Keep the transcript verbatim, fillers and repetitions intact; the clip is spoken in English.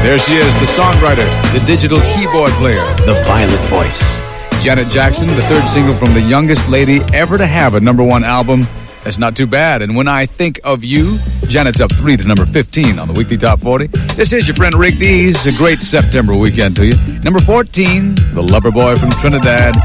There she is, the songwriter, the digital keyboard player, the violet voice. Janet Jackson, the third single from the youngest lady ever to have a number one album. That's not too bad. And when I think of you, Janet's up three to number fifteen on the Weekly Top forty. This is your friend Rick Dees. A great September weekend to you. Number fourteen, the lover boy from Trinidad.